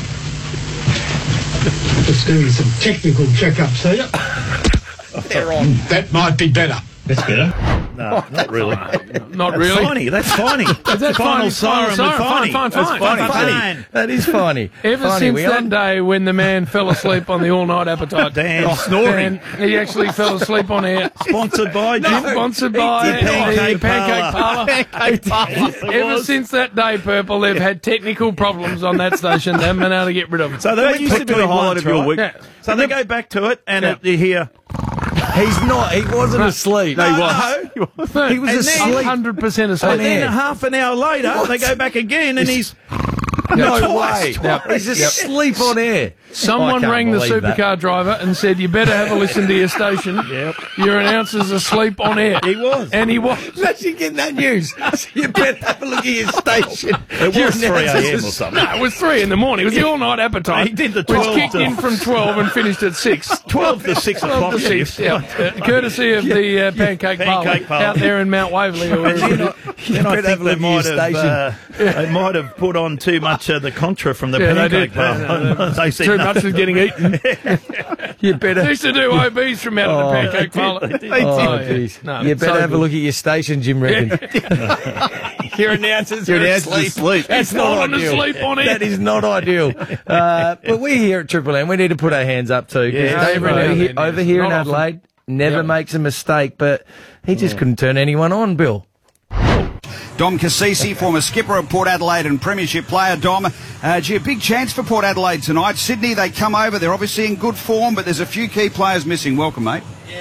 Just doing some technical checkups here. They're on. That might be better. That's better. No, not really. Not really. Funny. That's funny. Is that Final funny? siren with funny. Fine. That's funny. That is funny. Ever funny. since that day when the man fell asleep on the all-night appetite. Dan snoring. And he actually fell asleep on air. Sponsored by Jim. Sponsored by The Pancake Parlour. Ever since that day, Purple, they've had technical problems on that station. They haven't been able to get rid of it. So that used to be the highlight of your week. Yeah. So they go back to it, and you hear... He's not. He wasn't asleep. No, he was. He was asleep. 100% asleep. And then half an hour later, they go back again, and he's... No twice. way. He's asleep on air. Someone rang the supercar driver and said, you better have a listen to your station. Your announcer's asleep on air. He was. And he was. Imagine getting that news. So you better have a look at your station. It was 3 a.m. or something. No, it was 3 in the morning. It was the all-night appetite. He did the which 12 kicked in from 12 and finished at 6. 12 to 6 o'clock. 12 to 6, courtesy of the Pancake Parlour out there in Mount Waverley. Then I think they might have put on too much of the contra from the Pancake Parlour. They said too much was getting eaten. You better. They used to do OBs from out of the Pancake Parlour. Jeez. No, you better have a look at your station, Jim Regan. Your announcer's asleep. That's not asleep on it. That is not ideal. But we here at Triple M, we need to put our hands up too. Because over here in Adelaide, never makes a mistake, but he just couldn't turn anyone on, Bill. Dom Cassisi, former skipper of Port Adelaide and premiership player. Dom, gee, a big chance for Port Adelaide tonight. Sydney, they come over. They're obviously in good form, but there's a few key players missing. Welcome, mate.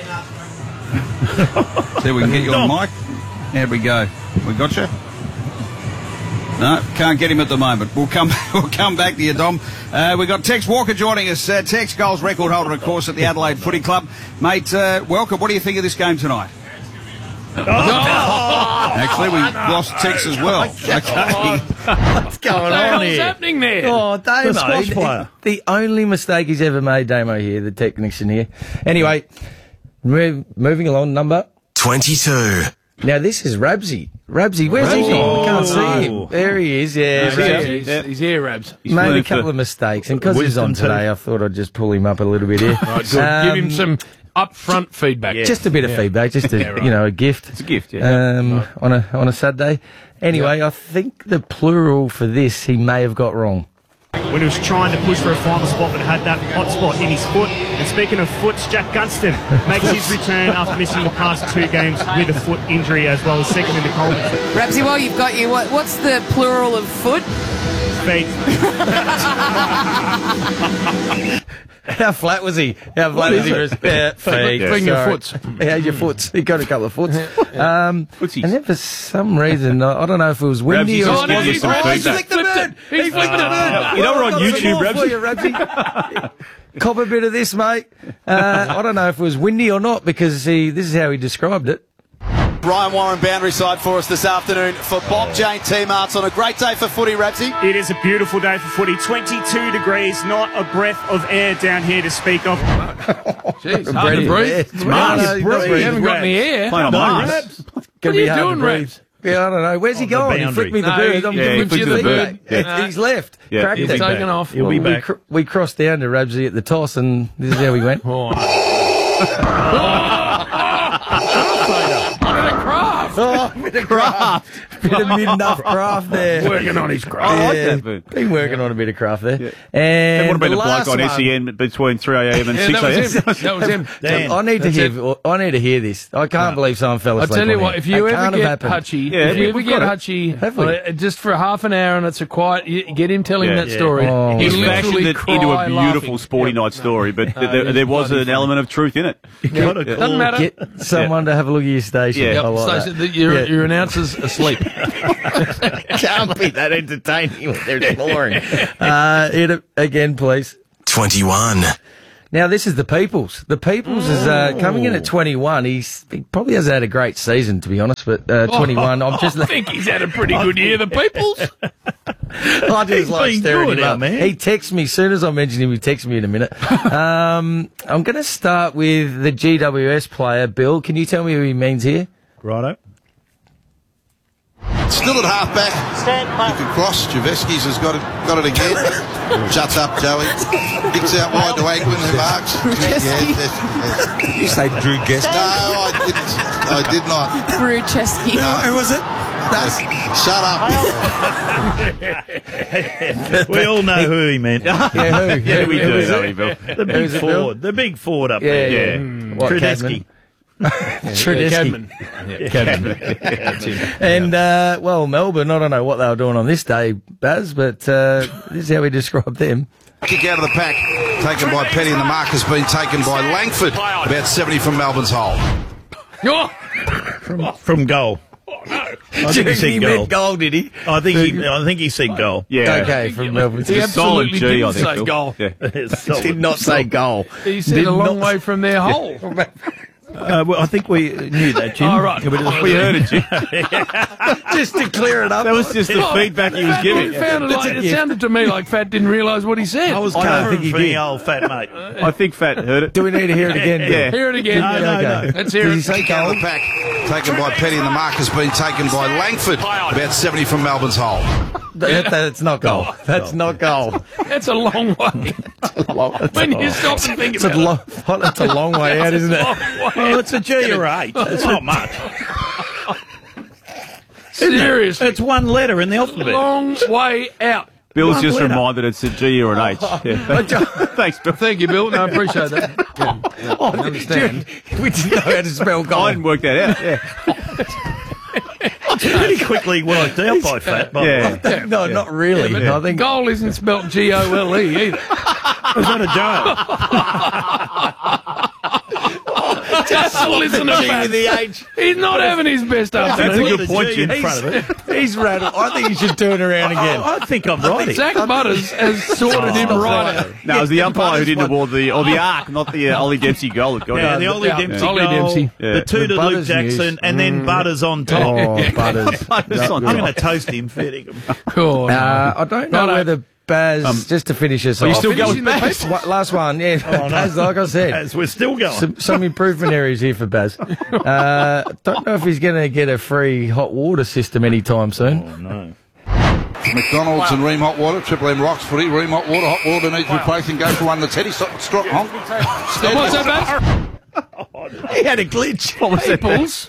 See, we can get you on mic. There we go. We got you? No, can't get him at the moment. We'll come back to you, Dom. We've got Tex Walker joining us. Tex, goals record holder, of course, at the Adelaide Footy Club. Mate, welcome. What do you think of this game tonight? Actually, we lost Tex as well. Okay. What's going on here? What's happening there? Oh, Damo. The squash player. The only mistake he's ever made, Damo here, the technician here. Anyway, moving along, number 22. Now, this is Rabsy. Rabsy, where's he gone? We can't see him. There he is, He's here, Rabs. Made a couple of mistakes, and because he's on today, I thought I'd just pull him up a little bit here. Right, good. Give him some upfront feedback. Just a bit of feedback, just a gift. It's a gift, on a Saturday. Anyway, I think the plural for this he may have got wrong. When he was trying to push for a final spot but had that hot spot in his foot. And speaking of foots, Jack Gunston makes his return after missing the past 2 games with a foot injury as well as second in the Coleman. Rabsy, while you've got you, what's the plural of foot? Feet. How flat was he? How flat was he? Feet. Your foots. Yeah, your foots. He got a couple of foots. And then for some reason, I don't know if it was windy or... He's flicked the bird! He's flicked the bird! You know we're on YouTube, Rabsy. Cop a bit of this, mate. I don't know if it was windy or not, because this is how he described it. Brian Warren boundary side for us this afternoon for Bob Jane T-Marts on a great day for footy, Rabsy. It is a beautiful day for footy. 22 degrees, not a breath of air down here to speak of. Jeez, hard to breathe. It's hard to breathe. You haven't got any air. What are you doing, Rabs? Yeah, I don't know. Where's he going? He flicked me the bird. I'm giving you the bird. He's left. Cracked it. Taken off. He'll be back. We crossed down to Rabsy at the toss, and this is how we went. What a craft! Bit of craft. Bit of mid-enough craft there. Working on his craft. I like that, but Been working on a bit of craft there. it And would have been the a bloke last on one- SEN between 3 a.m. and 6 that was a.m. him. That was him. Dan, I need to that's hear. I need to hear this. I can't believe someone fell I asleep. tell you on what, here. if you That ever can't get have happened. Hutchie, Yeah, if you ever we've get got Hutchie, Have we? just for half an hour and it's a quiet, you get him telling that story. Oh, he He's yeah. fashioned literally it cry into a beautiful laughing. sporty night story, but it's there was bloody an funny. element of truth in it. Doesn't matter. Get someone to have a look at your station. Yeah. I like Station, that. your announcer's asleep. Can't be that entertaining when they're snoring. Hit it again, please. 21. Now, this is the Peoples. The Peoples is coming in at 21. He probably hasn't had a great season, to be honest, but 21, I'm just... I think he's had a pretty good year, the Peoples. I just He's like been staring good, him our up. man. He texts me, as soon as I mention him, he texts me in a minute. I'm going to start with the GWS player. Bill, can you tell me who he means here? Righto. Still at halfback. You can cross. Javeskis has got it again. Shuts up, Joey. Kicks out wide to Agwin, who marks. Yes. You say Drew Guest? No, I did not. Brucheski. No, Who was it? Shut up. We all know who he meant. Yeah, who? Yeah, we Who do, is don't we, it? Bill? The big Who's it, Bill? forward. The big forward up Yeah, there. yeah. What, Trudesky. Trudesky. Cadman. And, well, Melbourne, I don't know what they were doing on this day, Baz, but this is how we describe them. Kick out of the pack. Taken by Petty, and the mark has been taken by Langford. About 70 from Melbourne's hole. From goal. I think he said goal. meant goal, did he? I think he said goal. Yeah. Okay, from Melbourne. He Solid absolutely G, I didn't think. say Bill. goal. Yeah. Did not say goal. He said Did a long not- way from their hole. Well, I think we knew that, Jim. All right. We heard it, Jim. Just to clear it up. That was just the feedback he was giving. It sounded to me like Fat didn't realise what he said. I was I don't covering think he for the did. old fat mate. I think Fat heard it. Do we need to hear it again? Bill? Yeah. Hear it again. No. Let's hear Did he it. say Kick out goal? of the pack. Taken by Petty, and the mark has been taken by Langford. About 70 from Melbourne's hole. That's not goal. That's not goal. That's a long way. When you stop and think It's a about long, that's a long way out, isn't it? Well, it's a G or 8. It's not much. Seriously. It's one letter in the alphabet. Long way out. Bill's One just letter. reminded it's a G or an H. Yeah. Thanks, Bill. Thank you, Bill. No, I appreciate that. Yeah. I understand. We didn't know how to spell goal. I didn't work that out. Yeah. Pretty quickly worked out by Fat. By Yeah. the way. No, not really. But I think goal isn't spelt G-O-L-E either. Was that a joke? Just listen to G Fat. with the H. He's not having his best afternoon. That's a Look good at the point, G in Jim. front of it. He's rattled. I think you should turn around again. I think I'm right. Zach Butters has sorted him right out. No, it was the umpire who didn't award the arc, not the Ollie Dempsey goal that got Yeah, it. the Ollie Dempsey Ollie goal, Dempsey. Yeah. the two to The Luke Butters Jackson, news. and then Butters on top. Oh, Butters. Butters on I'm top. going to toast him, fitting him. Cool. I don't know whether Baz, just to finish us Are you off. still going finishing the Baz? paper? Last one, yeah. Baz, like I said. As we're still going. Some improvement areas here for Baz. Don't know if he's going to get a free hot water system anytime soon. Oh, no. McDonald's and Ream Hot Water. Triple M rocks footy. Ream Hot Water. Hot water needs replacing. Go for one that's heady. Strop honk. What's that, Baz? He had a glitch. What was that? Pulls.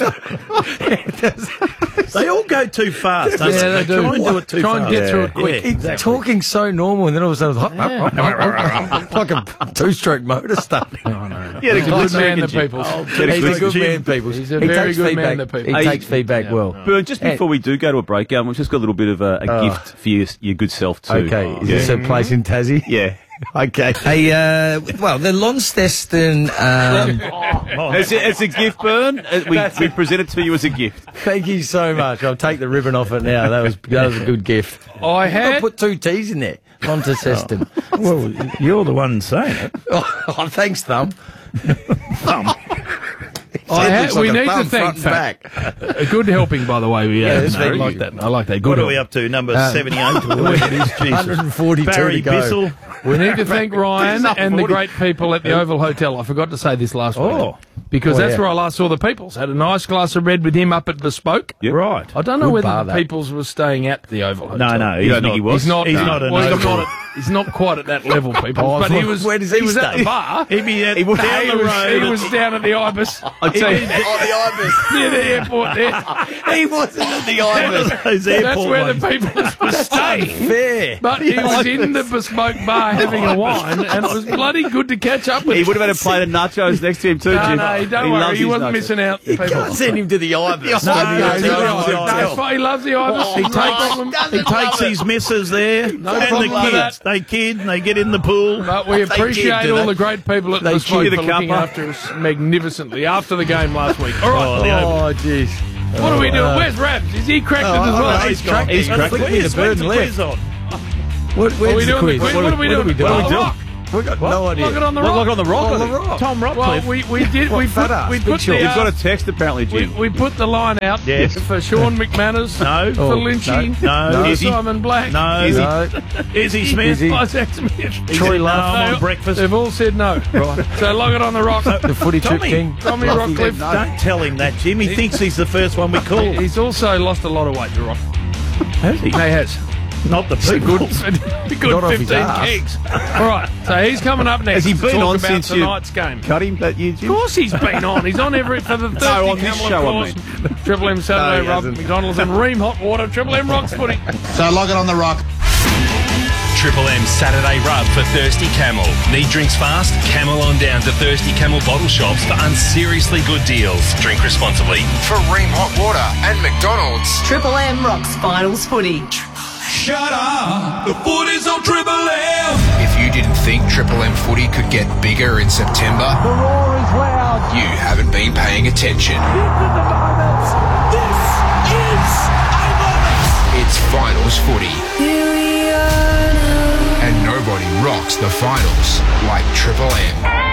They all go too fast. don't Yeah, they do. Try and do it too Try fast. and get through it quick. He's talking so normal, and then all of a sudden, like a two-stroke motor starting. Yeah, He's a good man, the Jim. people. He's a good man, people. He's a He very takes good feedback. man, the people. He takes feedback well. But just before we do go to a break, we've just got a little bit of a gift for your good self too. Okay, is this a place in Tassie? Yeah. Okay. Hey, well, the Launceston. It's a gift, Bern. We present it to you as a gift. Thank you so much. I'll take the ribbon off it now. That was a good gift. I I'll had. put 2 T's in there. Launceston. Well, you're the one saying it. Oh, thanks, Thumb. We need to thank Fat. A good helping, by the way. that's I very like good. that. I like that. Good What are we help. up to? Number 78? Or whatever it is. Jesus. 142 Barry to go. Bissell. We need to thank Ryan and the great people at the Oval Hotel. I forgot to say this last week. Because that's where I last saw the Peoples. Had a nice glass of red with him up at Bespoke. Yep. Right. I don't know Good whether bar, the that. Peoples was staying at the Oval Hotel. No, You don't think he was? He's not. He's not an well, Oval. he's not quite at that level, people. Oh, but he was. where does he he was at stay? the bar. He'd be down He the road. was down at the Ibis. I tell Near the airport there. He wasn't at the Ibis. That's where the people were staying. Fair. But he was in the bespoke bar having a wine, and it was bloody good to catch up with. He would have had a plate of nachos next to him too, Jim. No, don't worry, he wasn't missing out. You can't send him to the Ibis. He loves the Ibis. He takes his missus there and the kids. They kid and they get in the pool. But we appreciate all the great people at the Bespoke for looking after us magnificently after the game last week. All right. Oh, jeez. What are we doing? Where's Rabs? Is he cracked it as well? He's cracked. He's cracked. The bird left. What are we doing? What are we doing? We've got no idea. Lock it on the rock. Lock on the rock. Tom Rockcliffe. Well, we did. We put You've got a text apparently, Jim. We put the line out for Sean McManus, for Lynchy, for Simon Black, Izzy Smith, Isaac Smith, Troy Love on breakfast. They've all said no. Right. So lock it on the rock. The footy trip king. Tommy Rockcliffe. Don't tell him that, Jim. He thinks he's the first one we call. He's also lost a lot of weight, the Rock. Has he? He has. Not the people. Good 15 kegs. All right, so he's coming up next. Has he been on since tonight's game? Cut him that year, Jim? Of course he's been on. He's on for the Thursday on this Camel, show, of course. Triple M Saturday Rub, McDonald's and Ream Hot Water. Triple M Rocks footy. So log it on the rock. Triple M Saturday Rub for Thirsty Camel. Need drinks fast? Camel on down to Thirsty Camel bottle shops for unseriously good deals. Drink responsibly. For Ream Hot Water and McDonald's. Triple M Rocks Finals Footy. Shut up! The footy's on Triple M! If you didn't think Triple M footy could get bigger in September, the roar is loud. You haven't been paying attention. This is a moment. It's finals footy. Here we are now. And nobody rocks the finals like Triple M.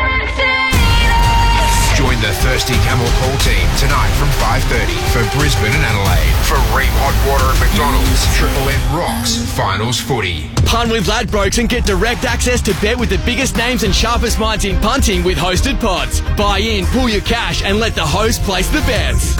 Join the Thirsty Camel call team tonight from 5:30 for Brisbane and Adelaide. For Ream Hot Water and McDonald's, Triple M rocks finals footy. Pun with Ladbrokes and get direct access to bet with the biggest names and sharpest minds in punting with hosted pods. Buy in, pull your cash, and let the host place the bets.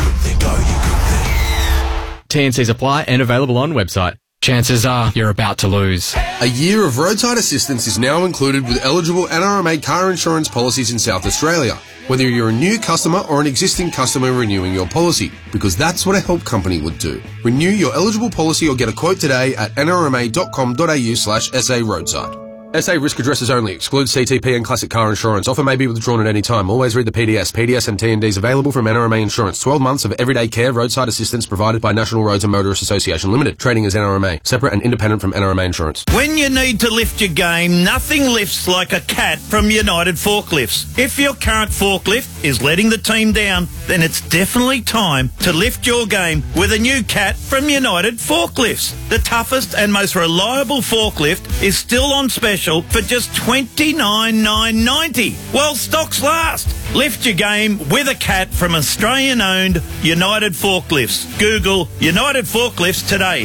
TNCs apply and available on website. Chances are you're about to lose. A year of roadside assistance is now included with eligible NRMA car insurance policies in South Australia, whether you're a new customer or an existing customer renewing your policy, because that's what a help company would do. Renew your eligible policy or get a quote today at nrma.com.au/SA roadside. SA risk addresses only. Excludes CTP and classic car insurance. Offer may be withdrawn at any time. Always read the PDS. PDS and TNDs available from NRMA Insurance. 12 months of everyday care roadside assistance provided by National Roads and Motorists Association Limited. Trading as NRMA. Separate and independent from NRMA Insurance. When you need to lift your game, nothing lifts like a cat from United Forklifts. If your current forklift is letting the team down, then it's definitely time to lift your game with a new cat from United Forklifts. The toughest and most reliable forklift is still on special for just $29,990 while stocks last. Lift your game with a cat from Australian-owned United Forklifts. Google United Forklifts today.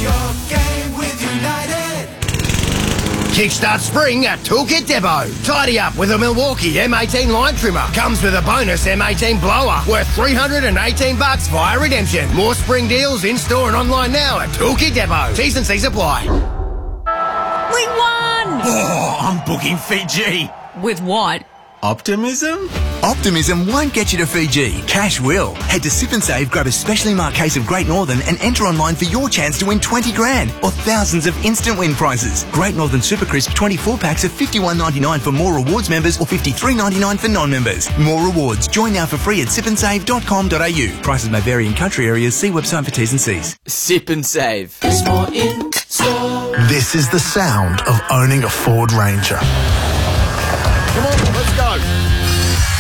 Kickstart spring at Toolkit Depot. Tidy up with a Milwaukee M18 line trimmer. Comes with a bonus M18 blower worth $318 via redemption. More spring deals in store and online now at Toolkit Depot. T's and C's apply. We won! Oh, I'm booking Fiji. With what? Optimism? Optimism won't get you to Fiji. Cash will. Head to Sip and Save, grab a specially marked case of Great Northern and enter online for your chance to win 20 grand or thousands of instant win prizes. Great Northern Super Crisp 24 packs of $51.99 for More Rewards members or $53.99 for non-members. More rewards. Join now for free at sipandsave.com.au. Prices may vary in country areas. See website for T's and C's. Sip and Save. There's more in store. This is the sound of owning a Ford Ranger. Come on, let's go.